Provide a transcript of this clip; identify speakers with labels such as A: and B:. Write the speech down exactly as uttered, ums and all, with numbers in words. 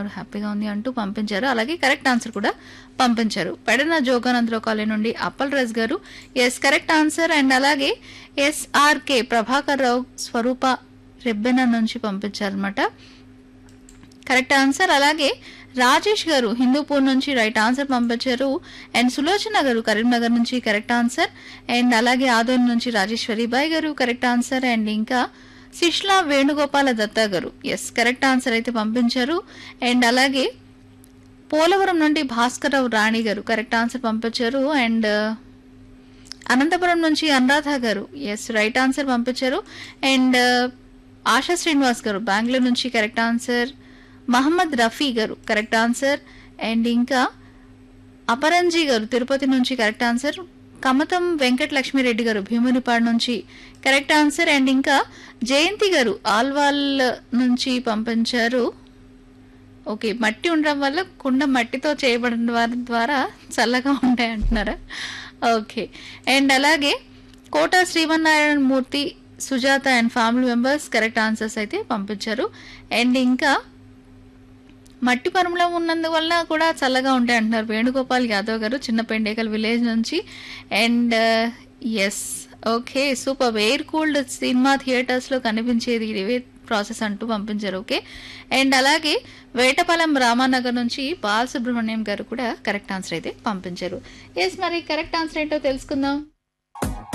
A: ఉన్నారు హ్యాపీగా ఉంది అంటూ పంపించారు. అలాగే కరెక్ట్ ఆన్సర్ కూడా పంపించారు. పెడన జోగానందరావు కాలనీ నుండి అప్పల్ రాజ్ గారు ఎస్ కరెక్ట్ ఆన్సర్. అండ్ అలాగే ఎస్ఆర్కే ప్రభాకర్ రావు స్వరూప రెబ్బెన నుంచి పంపించారనమాట కరెక్ట్ ఆన్సర్. అలాగే రాజేష్ గారు హిందూపూర్ నుంచి రైట్ ఆన్సర్ పంపించారు. అండ్ సులోచన గారు కరీంనగర్ నుంచి కరెక్ట్ ఆన్సర్. అండ్ అలాగే ఆదోని నుంచి రాజేశ్వరి బాయ్ గారు కరెక్ట్ ఆన్సర్. అండ్ ఇంకా శిష్లా వేణుగోపాల దత్తా గారు ఎస్ కరెక్ట్ ఆన్సర్ అయితే పంపించారు. అండ్ అలాగే పోలవరం నుండి భాస్కర్ రావు రాణి గారు కరెక్ట్ ఆన్సర్ పంపించారు. అండ్ అనంతపురం నుంచి అనురాధ గారు ఎస్ రైట్ ఆన్సర్ పంపించారు. అండ్ ఆశా శ్రీనివాస్ గారు బెంగళూరు నుంచి కరెక్ట్ ఆన్సర్. మహమ్మద్ రఫీ గారు కరెక్ట్ ఆన్సర్. అండ్ ఇంకా అపరంజీ గారు తిరుపతి నుంచి కరెక్ట్ ఆన్సర్. కమతం వెంకట లక్ష్మీరెడ్డి గారు భీమునిపాడు నుంచి కరెక్ట్ ఆన్సర్. అండ్ ఇంకా జయంతి గారు ఆల్వాల్ నుంచి పంపించారు. ఓకే మట్టి ఉండడం వల్ల కుండ మట్టితో చేయబడిన వారి ద్వారా చల్లగా ఉంటాయి అంటున్నారా? ఓకే. అండ్ అలాగే కోట శ్రీమన్నారాయణ మూర్తి Sujatha and family members correct answers అయితే పంపించారు. అండ్ ఇంకా మట్టి పరుములో ఉన్నందువల్ల కూడా చల్లగా ఉంటాయి అంటున్నారు వేణుగోపాల్ యాదవ్ గారు చిన్న పెండేకల్ విలేజ్ నుంచి. And yes okay super air cooled cinema థియేటర్స్లో కనిపించేది ఇవే ప్రాసెస్ అంటూ పంపించారు. ఓకే. అండ్ అలాగే వేటపాలెం రామానగర్ నుంచి బాలసుబ్రహ్మణ్యం గారు కూడా కరెక్ట్ ఆన్సర్ అయితే పంపించారు. ఎస్ మరి కరెక్ట్ ఆన్సర్ ఏంటో తెలుసుకుందాం.